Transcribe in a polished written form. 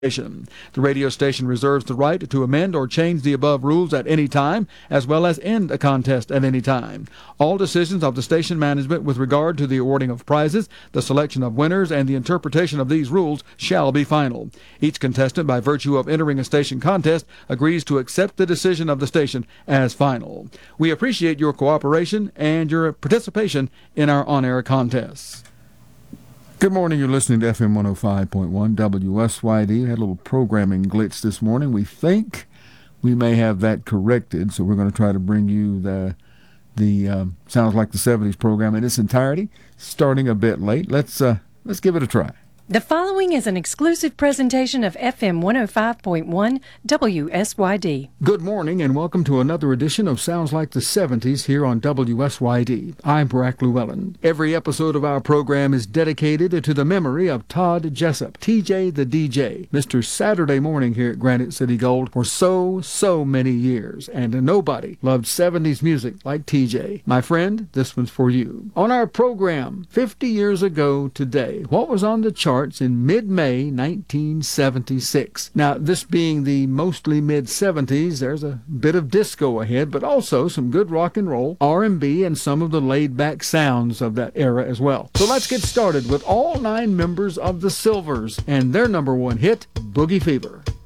The radio station reserves the right to amend or change the above rules at any time, as well as end a contest at any time. All decisions of the station management with regard to the awarding of prizes, the selection of winners, and the interpretation of these rules shall be final. Each contestant, by virtue of entering a station contest, agrees to accept the decision of the station as final. We appreciate your cooperation and your participation in our on-air contests. Good morning. You're listening to FM 105.1 WSYD. We had a little programming glitch this morning. We think we may have that corrected, so we're going to try to bring you the Sounds Like the 70s program in its entirety, starting a bit late. Let's give it a try. The following is an exclusive presentation of FM 105.1 WSYD. Good morning and welcome to another edition of Sounds Like the 70s here on WSYD. I'm Barack Llewellyn. Every episode of our program is dedicated to the memory of Todd Jessup, TJ the DJ, Mr. Saturday Morning here at Granite City Gold for so many years, and nobody loved 70s music like TJ. My friend, this one's for you. On our program, 50 years ago today, what was on the chart in mid-May 1976. Now, this being the mostly mid-70s, there's a bit of disco ahead, but also some good rock and roll, R&B, and some of the laid-back sounds of that era as well. So let's get started with all 9 members of the Silvers and their number one hit, Boogie Fever.